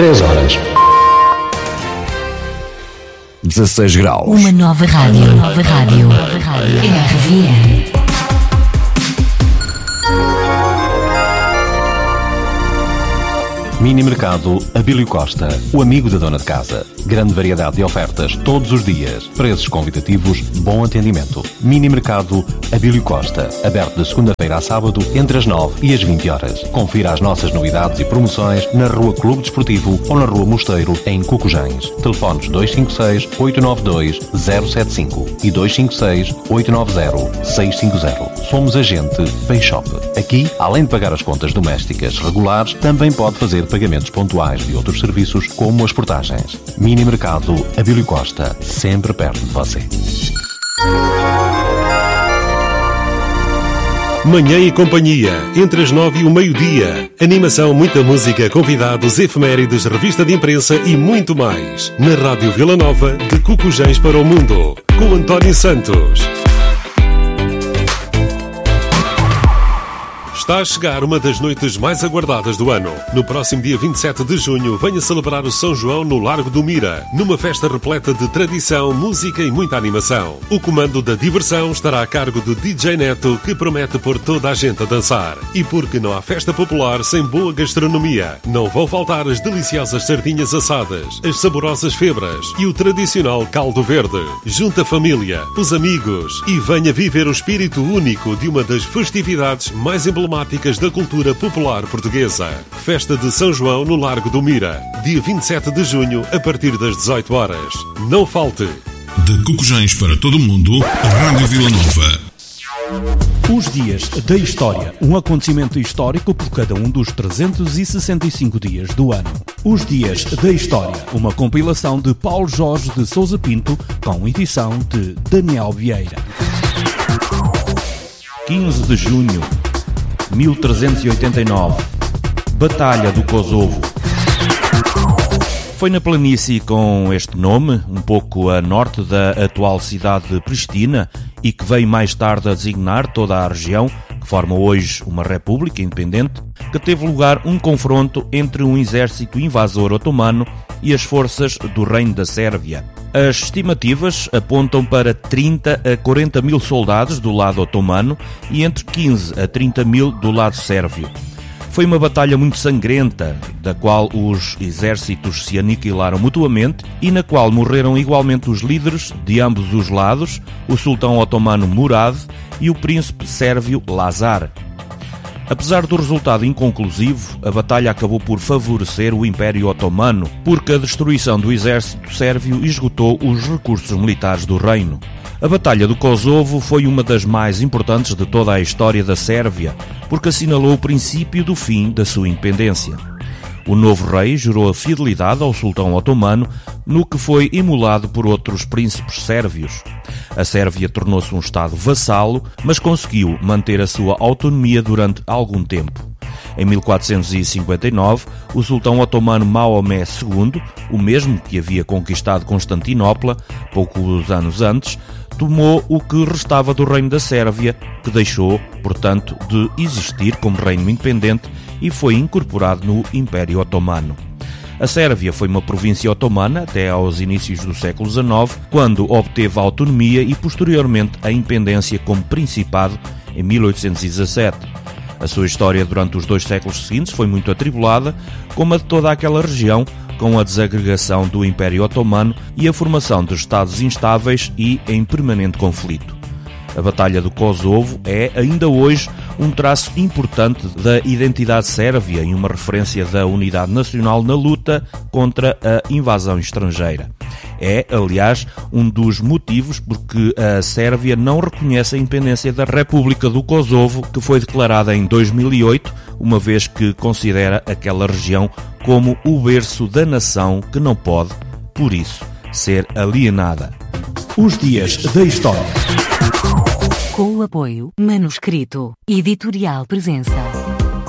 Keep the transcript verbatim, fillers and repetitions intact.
três horas. dezasseis graus. Uma nova rádio. Uma nova rádio. R V M. Mini Mercado Abílio Costa, o amigo da dona de casa. Grande variedade de ofertas todos os dias. Preços convidativos, bom atendimento. Mini Mercado Abílio Costa, aberto de segunda-feira a sábado, entre as nove e as vinte horas. Confira as nossas novidades e promoções na Rua Clube Desportivo ou na Rua Mosteiro, em Cucujães. Telefones dois cinco seis, oito nove dois, zero sete cinco e dois cinco seis, oito nove zero, seis cinco zero. Somos agente Payshop. Aqui, além de pagar as contas domésticas regulares, também pode fazer pagamentos pontuais de outros serviços, como as portagens. Mini Mercado Abílio Costa, sempre perto de você. Manhã e companhia, entre as nove e o meio-dia. Animação, muita música, convidados, efemérides, revista de imprensa e muito mais. Na Rádio Vila Nova, de Cucujães para o Mundo, com António Santos. Está a chegar uma das noites mais aguardadas do ano. No próximo dia vinte e sete de junho, venha celebrar o São João no Largo do Mira, numa festa repleta de tradição, música e muita animação. O comando da diversão estará a cargo do D J Neto, que promete pôr toda a gente a dançar. E porque não há festa popular sem boa gastronomia, não vão faltar as deliciosas sardinhas assadas, as saborosas febras e o tradicional caldo verde. Junte a família, os amigos e venha viver o espírito único de uma das festividades mais emblemáticas da cultura popular portuguesa. Festa de São João no Largo do Mira, dia vinte e sete de junho, a partir das dezoito horas. Não falte! De Cucujães para todo o mundo, Rádio Vila Nova. Os Dias da História, um acontecimento histórico por cada um dos trezentos e sessenta e cinco dias do ano. Os Dias da História, uma compilação de Paulo Jorge de Sousa Pinto, com edição de Daniel Vieira. quinze de junho mil trezentos e oitenta e nove, Batalha do Kosovo. Foi na planície com este nome, um pouco a norte da atual cidade de Pristina, e que veio mais tarde a designar toda a região, que forma hoje uma república independente, que teve lugar um confronto entre um exército invasor otomano e as forças do Reino da Sérvia. As estimativas apontam para trinta a quarenta mil soldados do lado otomano e entre quinze a trinta mil do lado sérvio. Foi uma batalha muito sangrenta, da qual os exércitos se aniquilaram mutuamente e na qual morreram igualmente os líderes de ambos os lados, o sultão otomano Murad e o príncipe sérvio Lazar. Apesar do resultado inconclusivo, a batalha acabou por favorecer o Império Otomano, porque a destruição do exército sérvio esgotou os recursos militares do reino. A Batalha do Kosovo foi uma das mais importantes de toda a história da Sérvia, porque assinalou o princípio do fim da sua independência. O novo rei jurou a fidelidade ao sultão otomano, no que foi emulado por outros príncipes sérvios. A Sérvia tornou-se um estado vassalo, mas conseguiu manter a sua autonomia durante algum tempo. Em mil quatrocentos e cinquenta e nove, o sultão otomano Maomé segundo, o mesmo que havia conquistado Constantinopla poucos anos antes, tomou o que restava do reino da Sérvia, que deixou, portanto, de existir como reino independente e foi incorporado no Império Otomano. A Sérvia foi uma província otomana até aos inícios do século dezenove, quando obteve a autonomia e posteriormente a independência como principado em mil oitocentos e dezassete. A sua história durante os dois séculos seguintes foi muito atribulada, como a de toda aquela região, com a desagregação do Império Otomano e a formação de estados instáveis e em permanente conflito. A Batalha do Kosovo é, ainda hoje, um traço importante da identidade sérvia e uma referência da unidade nacional na luta contra a invasão estrangeira. É, aliás, um dos motivos porque a Sérvia não reconhece a independência da República do Kosovo, que foi declarada em dois mil e oito, uma vez que considera aquela região como o berço da nação que não pode, por isso, ser alienada. Os Dias da História. Com o apoio Manuscrito Editorial Presença.